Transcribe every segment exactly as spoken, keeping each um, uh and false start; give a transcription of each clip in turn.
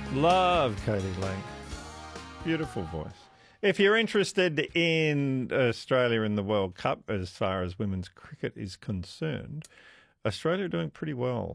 Love Katie Lang. Beautiful voice. If you're interested in Australia in the World Cup as far as women's cricket is concerned, Australia are doing pretty well.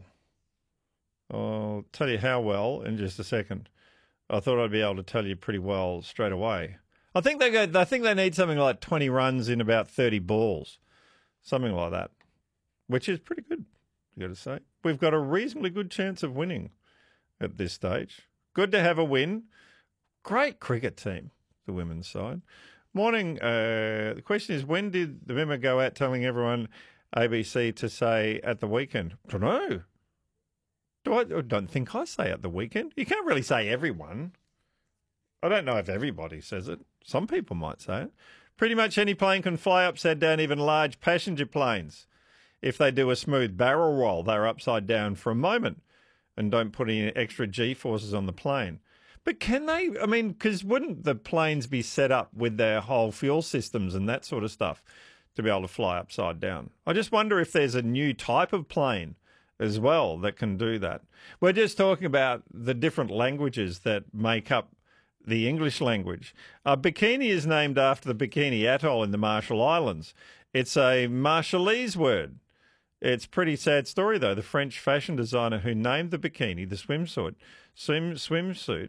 I'll tell you how well in just a second. I thought I'd be able to tell you pretty well straight away. I think they go, I think they need something like twenty runs in about thirty balls, something like that, which is pretty good, you got to say. We've got a reasonably good chance of winning at this stage. Good to have a win. Great cricket team, the women's side. Morning. Uh, the question is, when did the memo go out telling everyone A B C to say at the weekend? I don't know. Do I, I don't think I say at the weekend. You can't really say everyone. I don't know if everybody says it. Some people might say it. Pretty much any plane can fly upside down, even large passenger planes. If they do a smooth barrel roll, they're upside down for a moment and don't put any extra G-forces on the plane. But can they, I mean, because wouldn't the planes be set up with their whole fuel systems and that sort of stuff to be able to fly upside down? I just wonder if there's a new type of plane as well that can do that. We're just talking about the different languages that make up the English language. Uh, bikini is named after the Bikini Atoll in the Marshall Islands. It's a Marshallese word. It's a pretty sad story, though. The French fashion designer who named the bikini, the swimsuit, swim, swimsuit,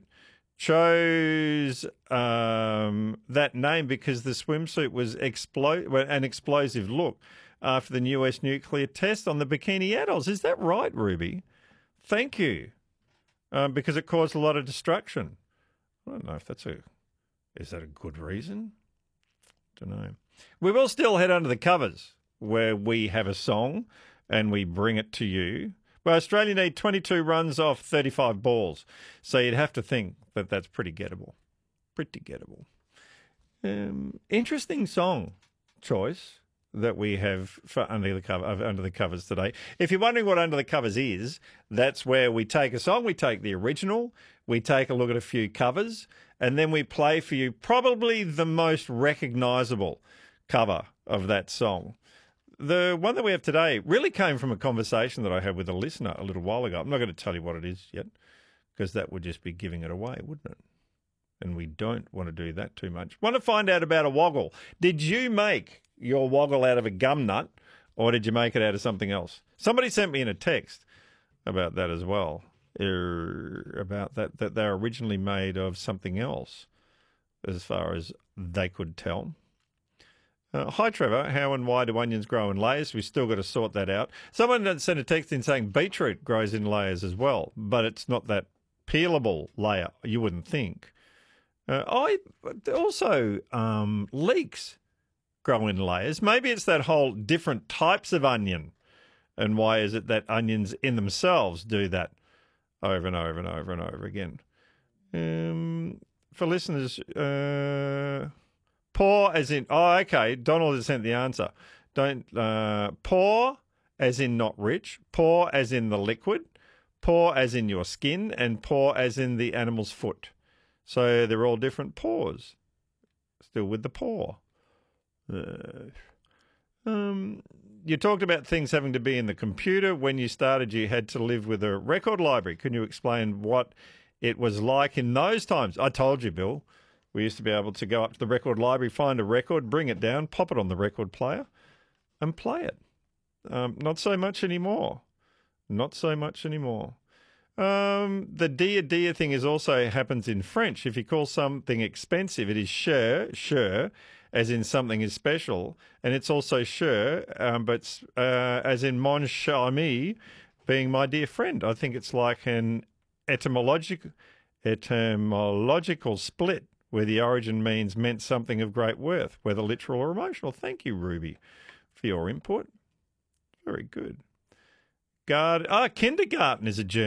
chose um, that name because the swimsuit was explo- an explosive look after the U S nuclear test on the Bikini Atolls. Is that right, Ruby? Thank you. Um, because it caused a lot of destruction. I don't know if that's a... Is that a good reason? Don't know. We will still head under the covers, where we have a song and we bring it to you. Well, Australia need twenty-two runs off thirty-five balls, so you'd have to think that that's pretty gettable. Pretty gettable. Um, interesting song choice that we have for under the cover of under the covers today. If you're wondering what Under the Covers is, that's where we take a song, we take the original, we take a look at a few covers, and then we play for you probably the most recognisable cover of that song. The one that we have today really came from a conversation that I had with a listener a little while ago. I'm not going to tell you what it is yet, because that would just be giving it away, wouldn't it? And we don't want to do that too much. Want to find out about a woggle. Did you make your woggle out of a gum nut, or did you make it out of something else? Somebody sent me in a text about that as well, er, about that, that they're originally made of something else, as far as they could tell. Uh, hi, Trevor. How and why do onions grow in layers? We've still got to sort that out. Someone sent a text in saying beetroot grows in layers as well, but it's not that peelable layer, you wouldn't think. Uh, I also um, leeks grow in layers. Maybe it's that whole different types of onion, and why is it that onions in themselves do that over and over and over and over again? Um, for listeners, uh, poor as in, oh, okay, Donald has sent the answer. Don't uh, poor as in not rich, poor as in the liquid, poor as in your skin, and poor as in the animal's foot. So they're all different paws. Still with the paw. Uh, um, you talked about things having to be in the computer. When you started, you had to live with a record library. Can you explain what it was like in those times? I told you, Bill. We used to be able to go up to the record library, find a record, bring it down, pop it on the record player, and play it. Um, not so much anymore. Not so much anymore. Um, the dear, dear thing is also happens in French. If you call something expensive, it is cher, cher, as in something is special. And it's also cher, um, but uh, as in mon cher ami, being my dear friend. I think it's like an etymological, etymological split where the origin means meant something of great worth, whether literal or emotional. Thank you, Ruby, for your input. Very good. Guard, ah, kindergarten is a German.